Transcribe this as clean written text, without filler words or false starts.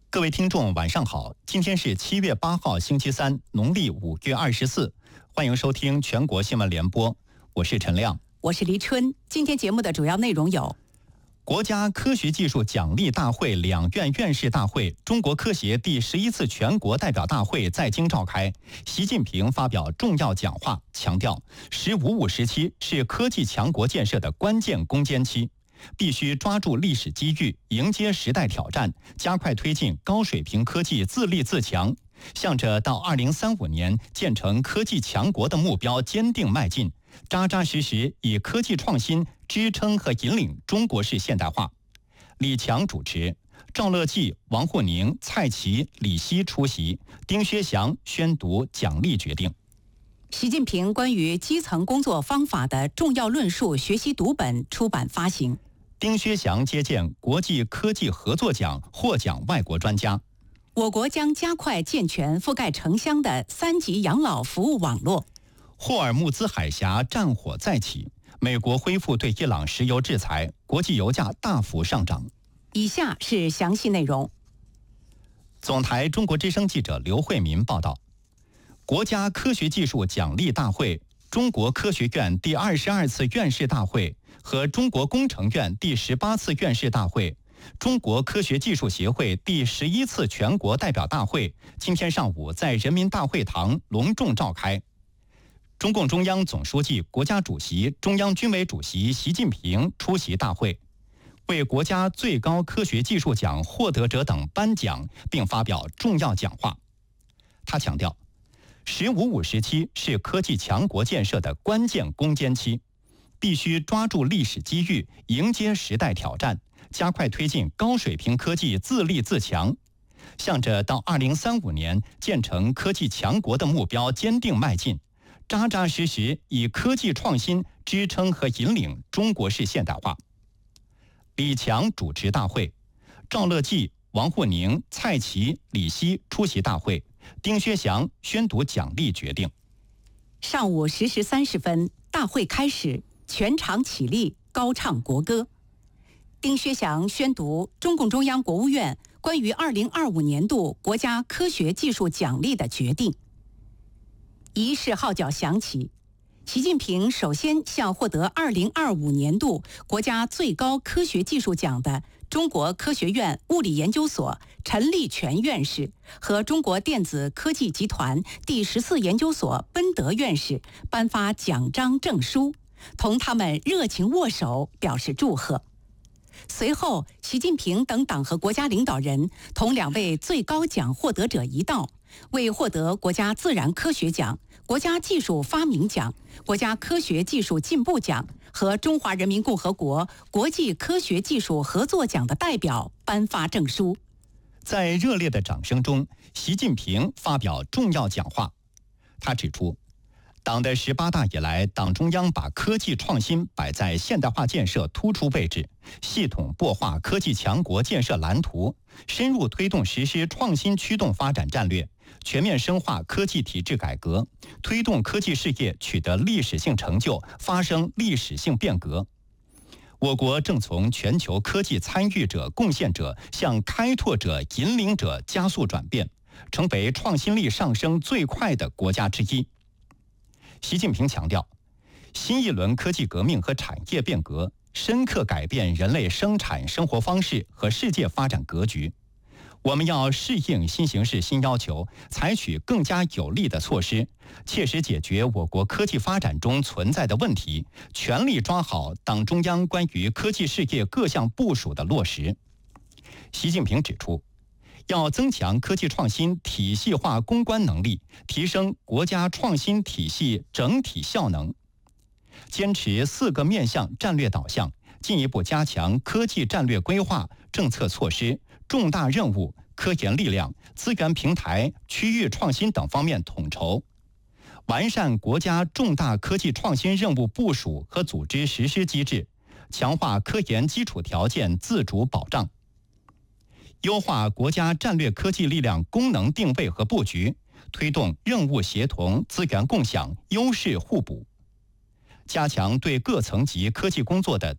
各位听众，晚上好！今天是7月8号，星期三，农历5月24。欢迎收听全国新闻联播，我是陈亮， 我是黎春。今天节目的主要内容有： 国家科学技术奖励大会两院院士大会、中国科协第11次全国代表大会在京召开。习近平发表重要讲话，强调“十五五”时期是科技强国建设的关键攻坚期。必须抓住历史机遇，迎接时代挑战，加快推进高水平科技自立自强，向着到2035年建成科技强国的目标坚定迈进，扎扎实实以科技创新支撑和引领中国式现代化。李强主持，赵乐际、王沪宁、蔡奇、李希出席，丁薛祥宣读奖励决定。 习近平关于基层工作方法的重要论述学习读本出版发行。 丁薛祥接见国际科技合作奖获奖外国专家。 我国将加快健全覆盖城乡的3级养老服务网络。 霍尔木兹海峡战火再起，美国恢复对伊朗石油制裁，国际油价大幅上涨。 以下是详细内容。 总台中国之声记者刘慧民报道，国家科学技术奖励大会、中国科学院第22次院士大会和中国工程院第18次院士大会、中国科学技术协会第11次全国代表大会今天上午在人民大会堂隆重召开。中共中央总书记、国家主席、中央军委主席习近平出席大会，为国家最高科学技术奖获得者等颁奖，并发表重要讲话。他强调“15五”时期是科技强国建设的关键攻坚期，必须抓住历史机遇，迎接时代挑战，加快推进高水平科技自立自强，向着到2035年建成科技强国的目标坚定迈进，扎扎实实以科技创新支撑和引领中国式现代化。李强主持大会，赵乐际、王沪宁、蔡奇、李希出席大会，丁薛祥宣读奖励决定。 上午10时30分，大会开始，全场起立，高唱国歌。丁薛祥宣读中共中央、国务院关于2025年度国家科学技术奖励的决定。仪式号角响起，习近平首先向获得2025年度国家最高科学技术奖的中国科学院物理研究所陈立全院士和中国电子科技集团第14研究所奔德院士颁发奖章证书，同他们热情握手，表示祝贺。随后，习近平等党和国家领导人同2位最高奖获得者一道，为获得国家自然科学奖、国家技术发明奖、国家科学技术进步奖和中华人民共和国国际科学技术合作奖的代表颁发证书。 在热烈的掌声中，习近平发表重要讲话。他指出，党的18大以来，党中央把科技创新摆在现代化建设突出位置，系统擘画科技强国建设蓝图，深入推动实施创新驱动发展战略，全面深化科技体制改革，推动科技事业取得历史性成就，发生历史性变革。我国正从全球科技参与者、贡献者向开拓者、引领者加速转变，成为创新力上升最快的国家之一。习近平强调，新一轮科技革命和产业变革深刻改变人类生产生活方式和世界发展格局。我们要适应新形势新要求，采取更加有力的措施，切实解决我国科技发展中存在的问题，全力抓好党中央关于科技事业各项部署的落实。习近平指出，要增强科技创新体系化攻关能力，提升国家创新体系整体效能，坚持4个面向战略导向，进一步加强科技战略规划、政策措施、重大任务、科研力量、资源平台、区域创新等方面统筹，完善国家重大科技创新任务部署和组织实施机制，强化科研基础条件自主保障，优化国家战略科技力量功能定位和布局，推动任务协同、资源共享、优势互补，加强对各层级科技工作的